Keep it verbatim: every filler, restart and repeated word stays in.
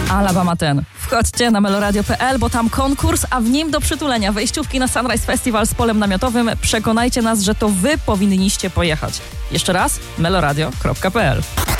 Alabama ten. Wchodźcie na meloradio kropka p l, bo tam konkurs, a w nim do przytulenia wejściówki na Sunrise Festival z polem namiotowym. Przekonajcie nas, że to wy powinniście pojechać. Jeszcze raz, meloradio kropka p l.